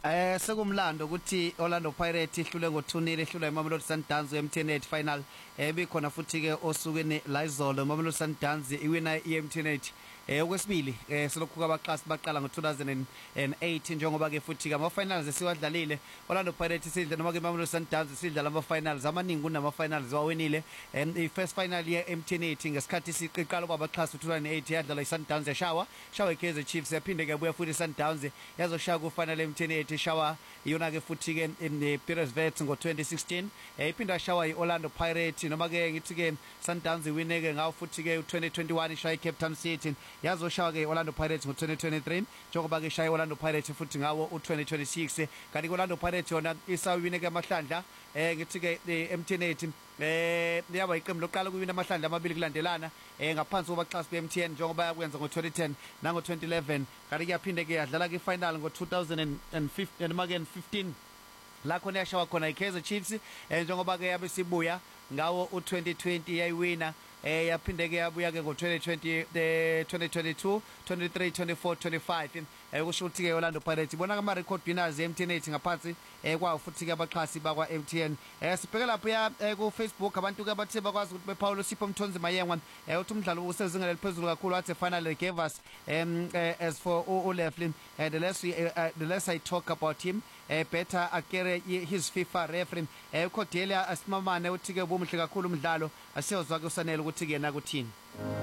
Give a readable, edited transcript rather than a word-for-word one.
Sekumlando ukuthi Orlando Pirates ihlule ngo2-0 ehlula iMamelodi Sundowns eMTN8 final ebikhona futhi ke osukwini la izolo iMamelodi Sundowns iwina eMTN8 okwesibili selokhu kabaxasi baqala ngo2008 njengoba ke futhi ke ama finals esiwadlalile Orlando Pirates sidla noma ke iMamelodi Sundowns sidla ama finals amaningi kunama finals wawinile i first final ye MTN8 ngesikhathi siqala kwabaxasi 2008 yadlala iSundowns yashawa iKaizer Chiefs yaphinde ke buya futhi iSundowns yazoshaya ku final MTN8 shawa iyona ke futhi ke Pirates ngo2016 iphinda shawa iOrlando Pirates noma ke ngithi ke Sundowns iwine ke ngawo futhi ke 2021 ishaya iCape Town City yazoshawa ke Orlando Pirates ngo2023 njengoba ke shaya iOrlando Pirates futhi ngawo u2026 kanti iOrlando Pirates yona isawine ke amahlandla ngithi ke MTN8 yaba iqembu lokuqala ukuwina amahlandla amabili kulandelana ngaphansi kobaxhasi beMTN njengoba yakwenza ngo2010 nango2011 kanti kuyaphinde ke yadlala ke final ngo2015 noma ke 15 la khona yashawa khona iKaizer Chiefs njengoba ke yabe sibuya ngawo u2020 yayiwina yaphinde ke yabuya ke ngo2020 2022 23 24 25 kusho ukuthi ke Orlando Pirates ibona ama record winners eMTN8 ngaphansi kwawo futhi ke abaxhasi bakwa MTN sibheke lapha ya ku Facebook abantu ke bathe bakwazi ukuthi bePaulo Sipho Mthonzi Mayengwa uthi umdlalo usezingeni eliphezulu kakhulu wathi finally gave us as for Oleflin the less I talk about him better akere his FIFA referee Cordelia Asimamane uthi ke bomuhle kakhulu umdlalo asiyozwa ke usanele ukuthi ke na kuthini